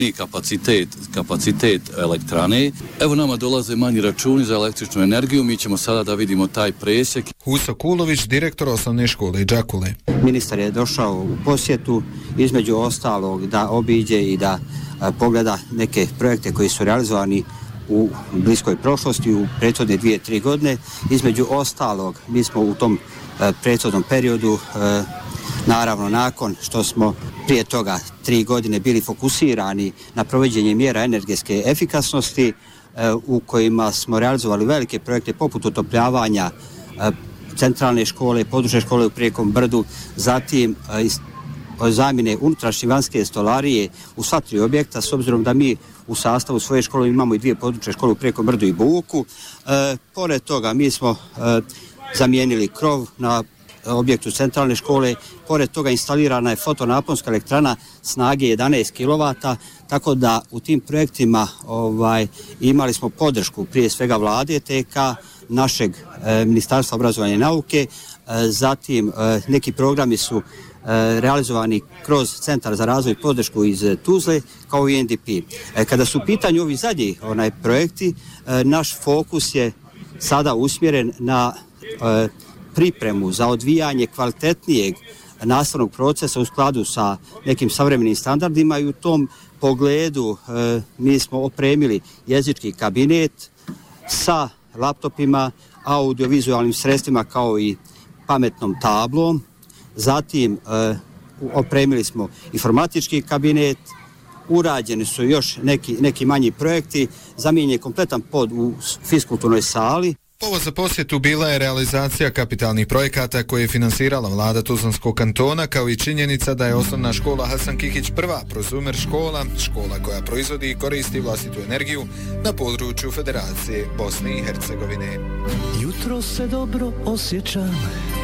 kapacitet elektrane. Evo nama dolaze manji računi za električnu energiju, mi ćemo sada da vidimo taj presjek. Huso Kulović, direktor osnovne škole Đakule. Ministar je došao u posjetu, između ostalog da obiđe i da pogleda neke projekte koji su realizovani u bliskoj prošlosti, u prethodne 2-3 godine. Između ostalog, mi smo u tom prethodnom periodu, naravno nakon što smo prije toga 3 godine bili fokusirani na provođenje mjera energetske efikasnosti, u kojima smo realizovali velike projekte poput otopljavanja centralne škole, područne škole u Prijekom Brdu, zatim zamjene unutrašnje vanjske stolarije u sva 3 objekta, s obzirom da mi u sastavu svoje škole imamo i 2 područne škole u Prijekom Brdu i Buku. Pored toga mi smo zamijenili krov na objektu centralne škole, pored toga instalirana je fotonaponska elektrana snage 11 kW, tako da u tim projektima imali smo podršku prije svega vlade TK, našeg Ministarstva obrazovanja i nauke, zatim neki programi su realizovani kroz Centar za razvoj i podršku iz Tuzle kao i NDP. Kada su u pitanju ovi zadnji projekti, naš fokus je sada usmjeren na pripremu za odvijanje kvalitetnijeg nastavnog procesa u skladu sa nekim savremenim standardima i u tom pogledu mi smo opremili jezički kabinet sa laptopima, audiovizualnim sredstvima kao i pametnom tablom. Zatim opremili smo informatički kabinet, urađeni su još neki manji projekti, zamijenjen je kompletan pod u fiskulturnoj sali. Povod za posjetu bila je realizacija kapitalnih projekata koje je finansirala vlada Tuzlanskog kantona, kao i činjenica da je osnovna škola Hasan Kihić prva prozumer škola koja proizvodi i koristi vlastitu energiju na području Federacije Bosne i Hercegovine. Jutro se dobro osjećam,